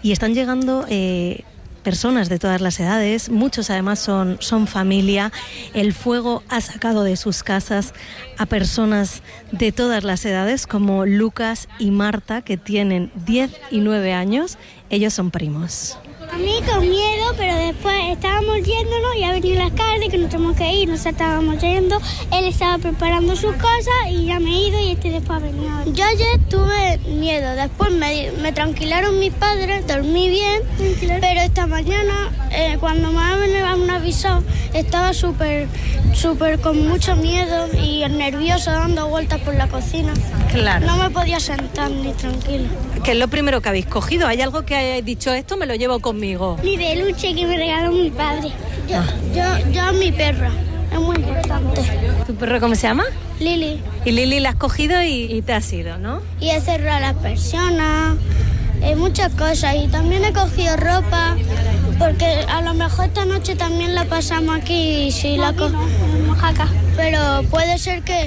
y están llegando personas de todas las edades, muchos además son familia. El fuego ha sacado de sus casas a personas de todas las edades, como Lucas y Marta, que tienen 10 y 9 años. Ellos son primos. A mí con miedo, pero después estábamos yéndonos y ha venido la alcalde que nos tenemos que ir, nos estábamos yendo, él estaba preparando sus cosas y ya me he ido y después ha venido. Yo ayer tuve miedo, después me tranquilaron mis padres, dormí bien, pero esta mañana cuando me han avisado estaba súper con mucho miedo y nervioso dando vueltas por la cocina. Claro. No me podía sentar ni tranquilo. ¿Qué es lo primero que habéis cogido? ¿Hay algo que hayáis dicho, esto me lo llevo conmigo? Mi peluche que me regaló mi padre. Yo mi perra, es muy importante. ¿Tu perro cómo se llama? Lili. Y Lili la has cogido y te has ido, ¿no? Y he cerrado a las personas, muchas cosas. Y también he cogido ropa, porque a lo mejor esta noche también la pasamos aquí y si la Mojaca. Pero puede ser que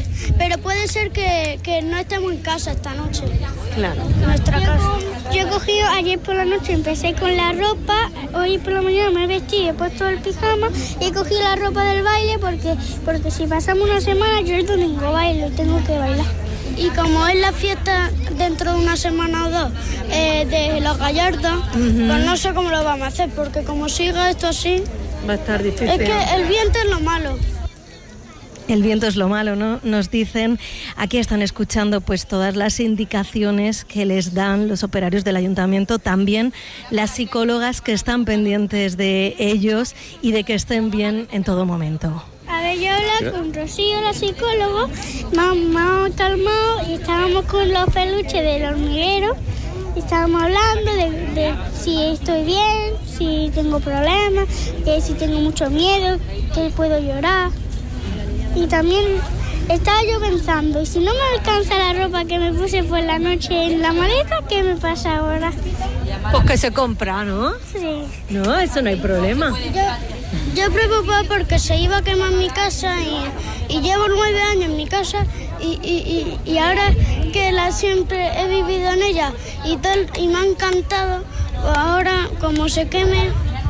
no estemos en casa esta noche. Claro. Nuestra casa. Yo he cogido ayer por la noche, empecé con la ropa, hoy por la mañana me he vestido, he puesto el pijama y he cogido la ropa del baile porque si pasamos una semana yo el domingo bailo y tengo que bailar. Y como es la fiesta dentro de una semana o dos de los Gallardos, pues no sé cómo lo vamos a hacer, porque como siga esto así, va a estar difícil. Es que el viento es lo malo. El viento es lo malo, ¿no? Nos dicen, aquí están escuchando pues todas las indicaciones que les dan los operarios del ayuntamiento, también las psicólogas que están pendientes de ellos y de que estén bien en todo momento. A ver, yo hablé con Rocío, la psicóloga, me ha calmado y estábamos con los peluches del hormiguero. Estábamos hablando de si estoy bien, si tengo problemas, si tengo mucho miedo, que puedo llorar. Y también estaba yo pensando, y si no me alcanza la ropa que me puse por la noche en la maleta, ¿qué me pasa ahora? Pues que se compra, ¿no? Sí. No, eso no hay problema. Yo preocupada porque se iba a quemar mi casa y llevo 9 años en mi casa y ahora que siempre he vivido en ella y me ha encantado, ahora como se queme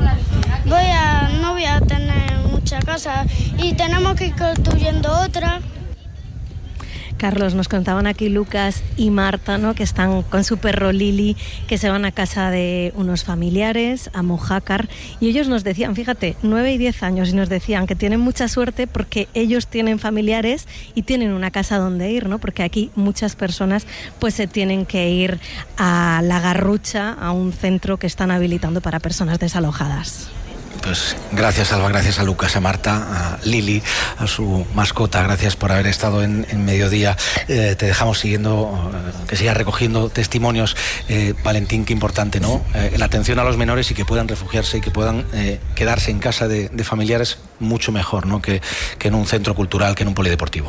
no voy a tener mucha casa y tenemos que ir construyendo otra. Carlos, nos contaban aquí Lucas y Marta, ¿no? Que están con su perro Lili, que se van a casa de unos familiares, a Mojácar, y ellos nos decían, fíjate, 9 y 10 años, y nos decían que tienen mucha suerte porque ellos tienen familiares y tienen una casa donde ir, ¿no? Porque aquí muchas personas pues se tienen que ir a La Garrucha, a un centro que están habilitando para personas desalojadas. Pues gracias, Alba, gracias a Lucas, a Marta, a Lili, a su mascota, gracias por haber estado en Mediodía. Te dejamos siguiendo, que sigas recogiendo testimonios. Valentín, qué importante, ¿no? La atención a los menores y que puedan refugiarse y que puedan quedarse en casa de familiares, mucho mejor, ¿no? Que en un centro cultural, que en un polideportivo.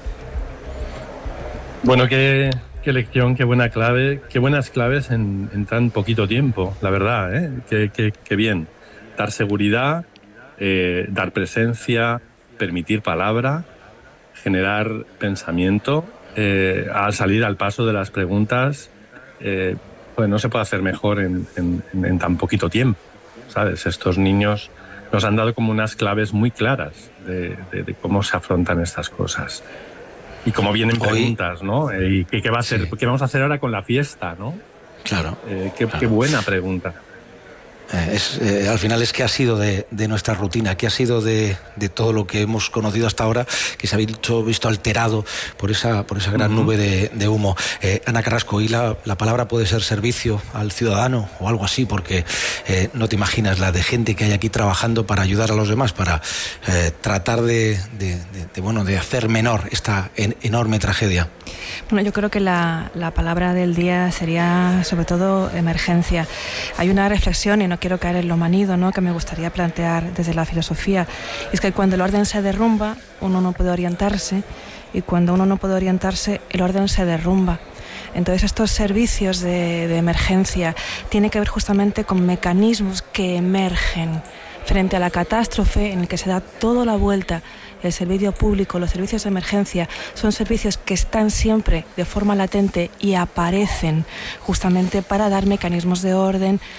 Bueno, qué lección, qué buena clave, qué buenas claves en tan poquito tiempo, la verdad, ¿eh? Qué bien. Dar seguridad, dar presencia, permitir palabra, generar pensamiento, al salir al paso de las preguntas, pues no se puede hacer mejor en tan poquito tiempo, ¿sabes? Estos niños nos han dado como unas claves muy claras de cómo se afrontan estas cosas. Y como vienen preguntas, ¿no? ¿Y qué va a ser? Sí. ¿Qué vamos a hacer ahora con la fiesta, no? Claro. Qué buena pregunta. Al final es qué ha sido de nuestra rutina, qué ha sido de todo lo que hemos conocido hasta ahora, que se ha visto alterado por esa gran nube de humo. Ana Carrasco, hoy la palabra puede ser servicio al ciudadano o algo así, porque no te imaginas la de gente que hay aquí trabajando para ayudar a los demás, para tratar de hacer menor esta enorme tragedia. Bueno, yo creo que la palabra del día sería sobre todo emergencia. Hay una reflexión, y no quiero caer en lo manido, ¿no?, que me gustaría plantear desde la filosofía. Es que cuando el orden se derrumba, uno no puede orientarse, y cuando uno no puede orientarse, el orden se derrumba. Entonces estos servicios de emergencia tienen que ver justamente con mecanismos que emergen frente a la catástrofe en el que se da toda la vuelta. El servicio público, los servicios de emergencia son servicios que están siempre de forma latente y aparecen justamente para dar mecanismos de orden,